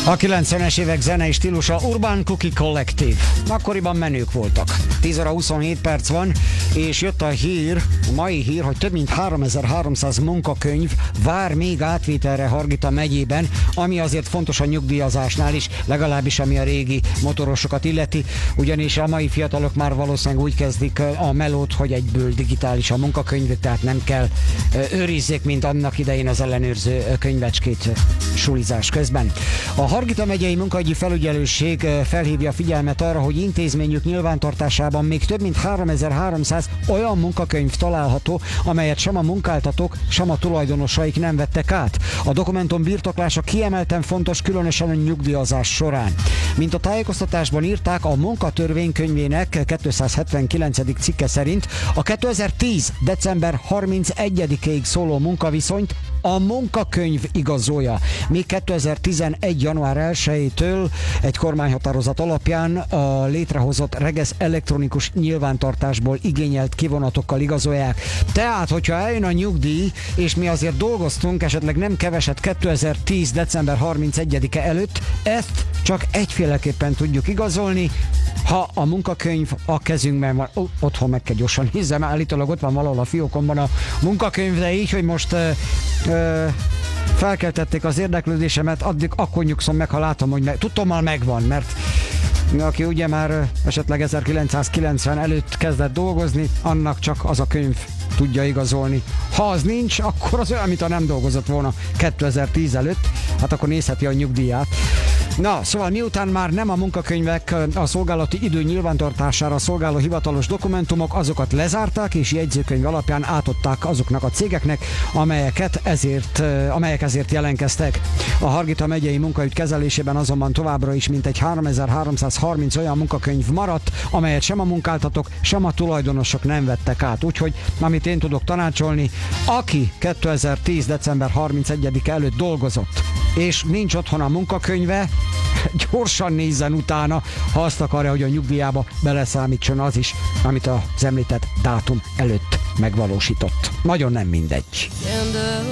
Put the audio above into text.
A 90-es évek zenei stílusa Urban Cookie Collective. Akkoriban menők voltak. 10 óra 27 perc van, és jött a mai hír, hogy több mint 3300 munkakönyv vár még átvételre Hargita megyében, ami azért fontos a nyugdíjazásnál is, legalábbis ami a régi motorosokat illeti, ugyanis a mai fiatalok már valószínűleg úgy kezdik a melót, hogy egyből digitális a munkakönyv, tehát nem kell őrizzék, mint annak idején az ellenőrző könyvecskét sulizás közben. A Hargita megyei munkahogyi felügyelőség felhívja a figyelmet arra, hogy intézményük nyilvántartásában még több mint 3300 olyan munkakönyv található, amelyet sem a munkáltatók, sem a tulajdonosaik nem vettek át. A dokumentum birtoklása kiemelten fontos, különösen a nyugdíjazás során. Mint a tájékoztatásban írták, a munkatörvénykönyvének 279. cikke szerint a 2010. december 31-ig szóló munkaviszonyt a munkakönyv igazolja. Még 2011. január 1-től egy kormányhatározat alapján a létrehozott Reges elektronikus nyilvántartásból igényelt kivonatokkal igazolják. Tehát, hogyha eljön a nyugdíj, és mi azért dolgoztunk, esetleg nem keveset 2010. december 31-e előtt, ezt csak egyféleképpen tudjuk igazolni, ha a munkakönyv a kezünkben van. Otthon meg kell gyorsan hiszem, állítólag ott van valahol a fiókomban a munkakönyv, de így, hogy most felkeltették az érdeklődésemet, akkor nyugszom meg, ha látom, hogy tudtommal megvan, mert aki ugye már esetleg 1990 előtt kezdett dolgozni, annak csak az a könyv tudja igazolni. Ha az nincs, akkor az olyan, mintha nem dolgozott volna 2010 előtt, hát akkor nézheti a nyugdíját. Na, szóval miután már nem a munkakönyvek a szolgálati idő nyilvántartására szolgáló hivatalos dokumentumok, azokat lezárták és jegyzőkönyv alapján átadták azoknak a cégeknek, amelyek ezért jelentkeztek. A Hargita megyei munkaügy kezelésében azonban továbbra is mintegy 3330 olyan munkakönyv maradt, amelyet sem a munkáltatók, sem a tulajdonosok nem vettek át. Úgyhogy, amit én tudok tanácsolni, aki 2010. december 31 előtt dolgozott, és nincs otthon a munkakönyve, gyorsan nézzen utána, ha azt akarja, hogy a nyugdíjába beleszámítson az is, amit az említett dátum előtt megvalósított. Nagyon nem mindegy.